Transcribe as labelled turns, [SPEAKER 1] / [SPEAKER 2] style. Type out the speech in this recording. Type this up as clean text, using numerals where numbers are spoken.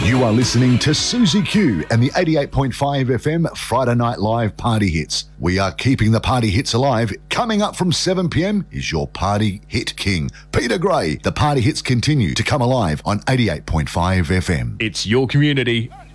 [SPEAKER 1] You are listening to Susie Q and the 88.5 FM Friday Night Live Party Hits. We are keeping the party hits alive. Coming up from 7 p.m. is your party hit king, Peter Gray. The party hits continue to come alive on 88.5 FM.
[SPEAKER 2] It's your community,